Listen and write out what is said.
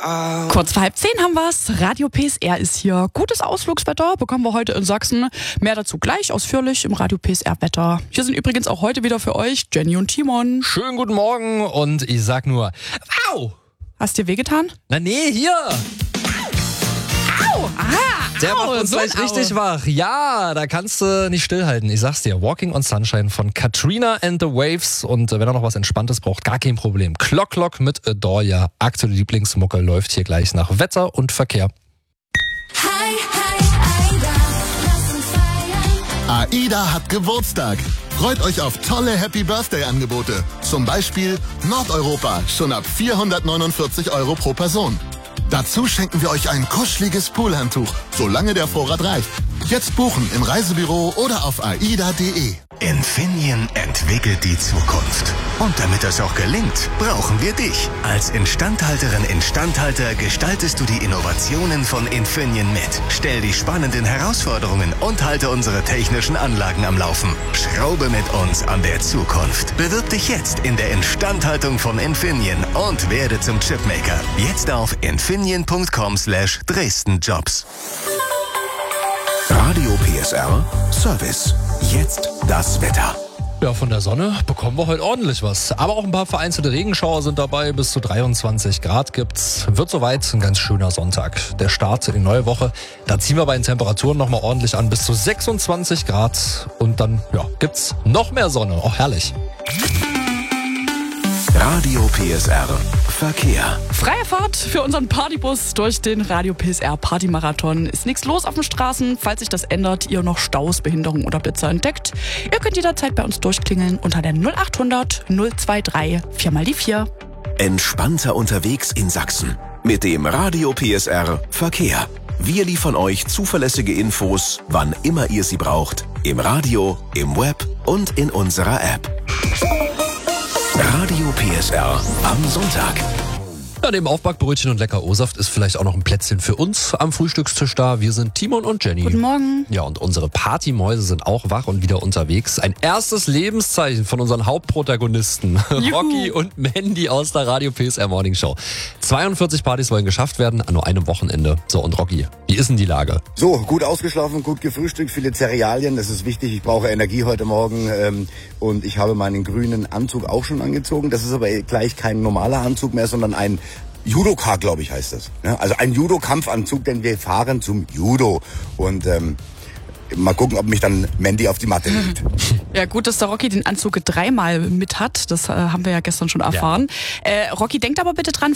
Kurz vor 9:30 haben wir's. Radio PSR ist hier. Gutes Ausflugswetter bekommen wir heute in Sachsen. Mehr dazu gleich ausführlich im Radio PSR Wetter. Hier sind übrigens auch heute wieder für euch Jenny und Timon. Schönen guten Morgen und ich sag nur, au! Hast dir wehgetan? Na nee, hier! Au! Aha! Der macht uns so gleich richtig wach. Ja, da kannst du nicht stillhalten. Ich sag's dir, Walking on Sunshine von Katrina and the Waves. Und wenn er noch was Entspanntes braucht, gar kein Problem. Clock mit Adore. Aktuelle Lieblingsmucke läuft hier gleich nach Wetter und Verkehr. AIDA hat Geburtstag. Freut euch auf tolle Happy Birthday Angebote. Zum Beispiel Nordeuropa, schon ab 449 € pro Person. Dazu schenken wir euch ein kuscheliges Poolhandtuch, solange der Vorrat reicht. Jetzt buchen im Reisebüro oder auf aida.de. Infineon entwickelt die Zukunft. Und damit das auch gelingt, brauchen wir dich. Als Instandhalterin/Instandhalter gestaltest du die Innovationen von Infineon mit. Stell die spannenden Herausforderungen und halte unsere technischen Anlagen am Laufen. Schraube mit uns an der Zukunft. Bewirb dich jetzt in der Instandhaltung von Infineon und werde zum Chipmaker. Jetzt auf infineon.com/DresdenJobs. Radio PSR Service. Jetzt das Wetter. Ja, von der Sonne bekommen wir heute ordentlich was. Aber auch ein paar vereinzelte Regenschauer sind dabei. Bis zu 23 Grad gibt's. Wird soweit ein ganz schöner Sonntag. Der Start in die neue Woche. Da ziehen wir bei den Temperaturen nochmal ordentlich an. Bis zu 26 Grad. Und dann gibt's noch mehr Sonne. Auch herrlich. Radio PSR Verkehr. Freie Fahrt für unseren Partybus durch den Radio PSR Partymarathon. Ist nichts los auf den Straßen. Falls sich das ändert, ihr noch Staus, Behinderung oder Blitzer entdeckt, ihr könnt jederzeit bei uns durchklingeln unter der 0800 023 4x4. Entspannter unterwegs in Sachsen. Mit dem Radio PSR Verkehr. Wir liefern euch zuverlässige Infos, wann immer ihr sie braucht. Im Radio, im Web und in unserer App. Radio PSR am Sonntag. Ja, neben Aufbackbrötchen und lecker O-Saft ist vielleicht auch noch ein Plätzchen für uns am Frühstückstisch da. Wir sind Timon und Jenny. Guten Morgen. Ja, und unsere Partymäuse sind auch wach und wieder unterwegs. Ein erstes Lebenszeichen von unseren Hauptprotagonisten. Rocky und Mandy aus der Radio PSR Morning Show. 42 Partys wollen geschafft werden an nur einem Wochenende. So, und Rocky, wie ist denn die Lage? So, gut ausgeschlafen, gut gefrühstückt, viele Cerealien, das ist wichtig. Ich brauche Energie heute Morgen und ich habe meinen grünen Anzug auch schon angezogen. Das ist aber gleich kein normaler Anzug mehr, sondern ein Judoka, glaube ich, heißt das. Ja, also ein Judo-Kampfanzug, denn wir fahren zum Judo. Und mal gucken, ob mich dann Mandy auf die Matte legt. Ja, gut, dass der Rocky den Anzug 3-mal mit hat. Das haben wir ja gestern schon erfahren. Ja. Rocky, denkt aber bitte dran,